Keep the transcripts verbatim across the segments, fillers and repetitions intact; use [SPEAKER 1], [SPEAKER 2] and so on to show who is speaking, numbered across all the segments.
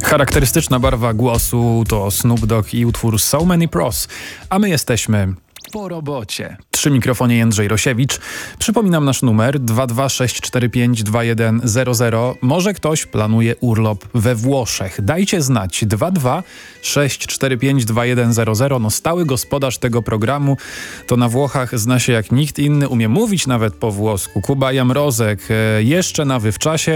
[SPEAKER 1] Charakterystyczna barwa głosu to Snoop Dogg i utwór So Many Pros, a my jesteśmy po robocie. Przy mikrofonie Jędrzej Rosiewicz. Przypominam nasz numer dwa dwa sześć cztery pięć dwa jeden zero zero. Może ktoś planuje urlop we Włoszech. Dajcie znać. dwa dwa sześć cztery pięć dwa jeden zero zero. No stały gospodarz tego programu to na Włochach zna się jak nikt inny. Umie mówić nawet po włosku. Kuba Jamrozek e, jeszcze na wywczasie.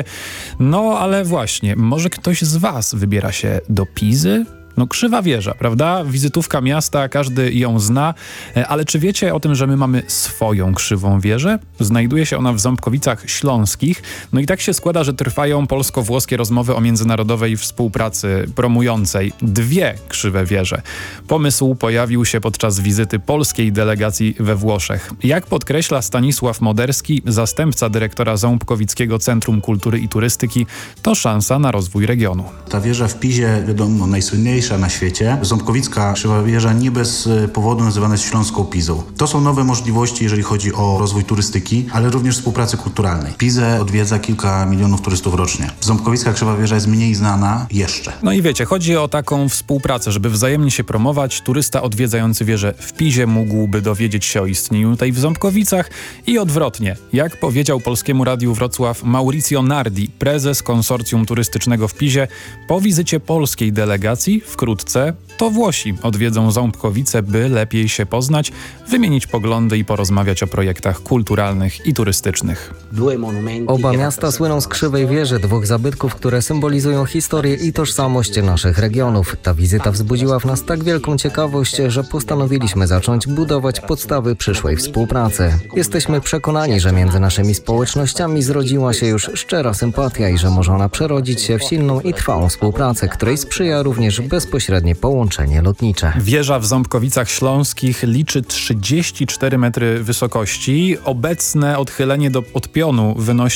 [SPEAKER 1] No ale właśnie, może ktoś z was wybiera się do Pizy? No krzywa wieża, prawda? Wizytówka miasta, każdy ją zna, ale czy wiecie o tym, że my mamy swoją krzywą wieżę? Znajduje się ona w Ząbkowicach Śląskich. No i tak się składa, że trwają polsko-włoskie rozmowy o międzynarodowej współpracy promującej dwie krzywe wieże. Pomysł pojawił się podczas wizyty polskiej delegacji we Włoszech. Jak podkreśla Stanisław Moderski, zastępca dyrektora Ząbkowickiego Centrum Kultury i Turystyki, to szansa na rozwój regionu.
[SPEAKER 2] Ta wieża w Pizie, wiadomo, najsłynniejsza na świecie. Ząbkowicka krzywa wieża nie bez powodu nazywana jest Śląską Pizą. To są nowe możliwości, jeżeli chodzi o rozwój turystyki, ale również współpracy kulturalnej. Pizę odwiedza kilka milionów turystów rocznie. Ząbkowicka krzywa wieża jest mniej znana jeszcze.
[SPEAKER 1] No i wiecie, chodzi o taką współpracę, żeby wzajemnie się promować. Turysta odwiedzający wieżę w Pizie mógłby dowiedzieć się o istnieniu tej w Ząbkowicach i odwrotnie. Jak powiedział Polskiemu Radiu Wrocław Maurizio Nardi, prezes konsorcjum turystycznego w Pizie, po wizycie polskiej delegacji wkrótce to Włosi odwiedzą Ząbkowice, by lepiej się poznać, wymienić poglądy i porozmawiać o projektach kulturalnych i turystycznych.
[SPEAKER 3] Oba miasta słyną z krzywej wieży, dwóch zabytków, które symbolizują historię i tożsamość naszych regionów. Ta wizyta wzbudziła w nas tak wielką ciekawość, że postanowiliśmy zacząć budować podstawy przyszłej współpracy. Jesteśmy przekonani, że między naszymi społecznościami zrodziła się już szczera sympatia i że może ona przerodzić się w silną i trwałą współpracę, której sprzyja również bezpośrednie połączenie lotnicze.
[SPEAKER 1] Wieża w Ząbkowicach Śląskich liczy trzydzieści cztery metry wysokości. Obecne odchylenie do, od pionu wynosi